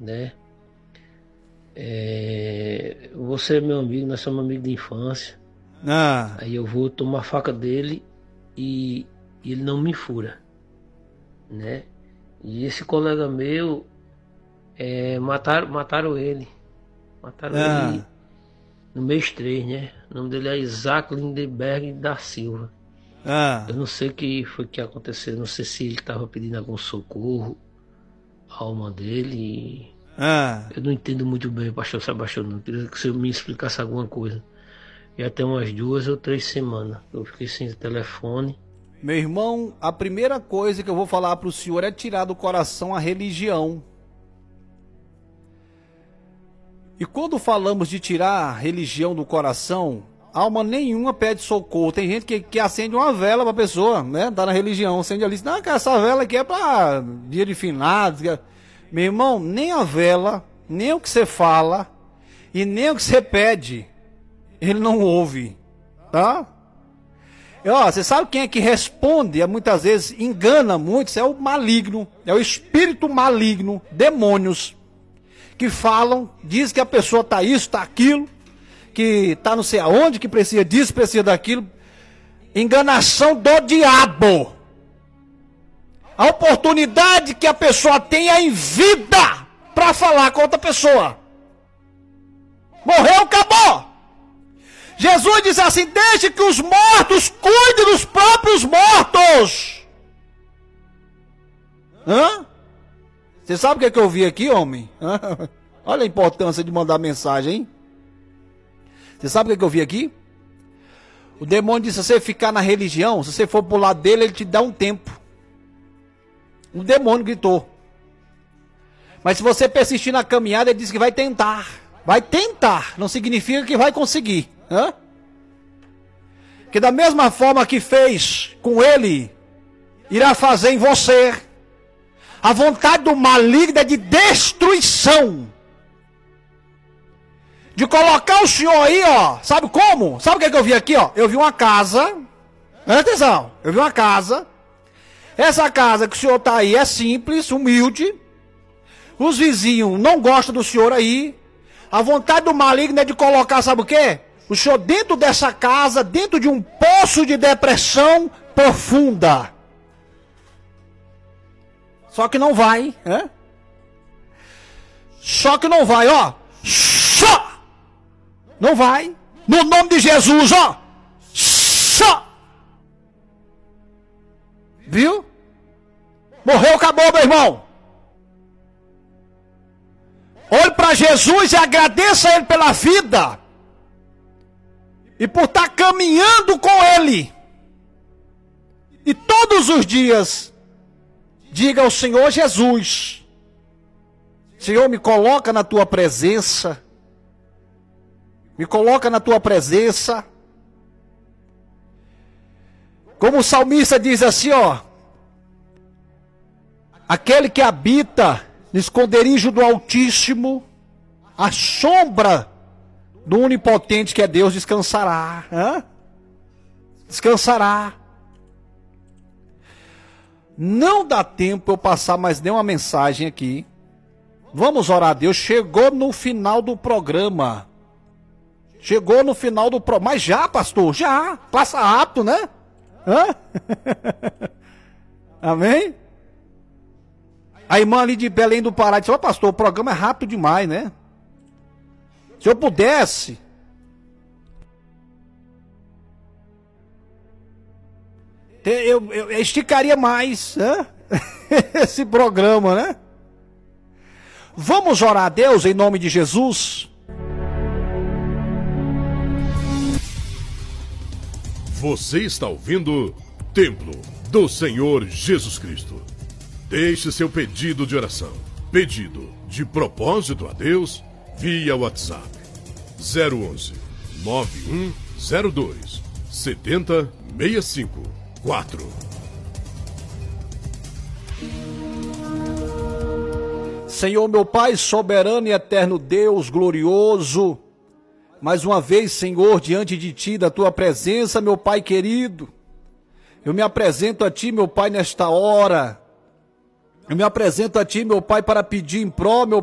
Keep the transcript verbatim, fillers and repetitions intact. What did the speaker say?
né? É, você é meu amigo, nós somos amigos de infância. Ah. Aí eu vou tomar a faca dele e, e ele não me fura, né? E esse colega meu, é, mataram, mataram ele. Mataram Ah. ele no mês três, né? O nome dele é Isaac Lindenberg da Silva. Ah. Eu não sei o que foi que aconteceu, não sei se ele estava pedindo algum socorro à alma dele. Ah. Eu não entendo muito bem, pastor Sebastião, não. Queria que você me explicasse alguma coisa. Já tem umas duas ou três semanas eu fiquei sem telefone. Meu irmão, a primeira coisa que eu vou falar para o senhor é tirar do coração a religião. E quando falamos de tirar a religião do coração, alma nenhuma pede socorro. Tem gente que, que acende uma vela pra pessoa, né? Tá na religião, acende ali. Não, essa vela aqui é pra dia de finados. Meu irmão, nem a vela, nem o que você fala e nem o que você pede, ele não ouve, tá? E, ó, você sabe quem é que responde, é, muitas vezes engana muitos, é o maligno, é o espírito maligno, demônios, que falam, diz que a pessoa tá isso, tá aquilo, que tá não sei aonde, que precisa disso, precisa daquilo. Enganação do diabo. A oportunidade que a pessoa tem é em vida para falar com outra pessoa. Morreu, acabou. Jesus diz assim: deixe que os mortos cuidem dos próprios mortos. Hã? Você sabe o que é que eu vi aqui, homem? Hã? Olha a importância de mandar mensagem, hein? Você sabe o que é que eu vi aqui? O demônio disse: se você ficar na religião, se você for pro lado dele, ele te dá um tempo. O demônio gritou. Mas se você persistir na caminhada, ele disse que vai tentar. Vai tentar, não significa que vai conseguir. Hã? Que da mesma forma que fez com ele, irá fazer em você. A vontade do maligno é de destruição. De colocar o senhor aí, ó. Sabe como? Sabe o que, é que eu vi aqui, ó? Eu vi uma casa. Presta atenção. Eu vi uma casa. Essa casa que o senhor tá aí é simples, humilde. Os vizinhos não gostam do senhor aí. A vontade do maligno é de colocar, sabe o quê? O senhor dentro dessa casa, dentro de um poço de depressão profunda. Só que não vai, né? Só que não vai, ó. Só! Não vai. No nome de Jesus, ó. Só! Viu? Morreu, acabou, meu irmão. Olhe para Jesus e agradeça a Ele pela vida. E por estar caminhando com Ele. E todos os dias, diga ao Senhor Jesus: Senhor, me coloca na tua presença. Me coloca na tua presença. Como o salmista diz assim, ó: aquele que habita no esconderijo do Altíssimo, a sombra do Onipotente que é Deus descansará. Hã? Descansará. Não dá tempo eu passar mais nenhuma mensagem aqui. Vamos orar a Deus. Chegou no final do programa. Chegou no final do programa. Mas já, pastor, já. Passa rápido, né? Hã? Amém? A irmã ali de Belém do Pará disse: ó, pastor, o programa é rápido demais, né? Se eu pudesse, eu, eu, eu esticaria mais, né? Esse programa, né? Vamos orar a Deus em nome de Jesus. Você está ouvindo Templo do Senhor Jesus Cristo. Deixe seu pedido de oração, pedido de propósito a Deus, via WhatsApp zero onze, nove um zero dois, sete zero seis cinco quatro. Senhor, meu Pai, soberano e eterno Deus, glorioso, mais uma vez, Senhor, diante de Ti, da Tua presença, meu Pai querido, eu me apresento a Ti, meu Pai, nesta hora. Eu me apresento a Ti, meu Pai, para pedir em pró, meu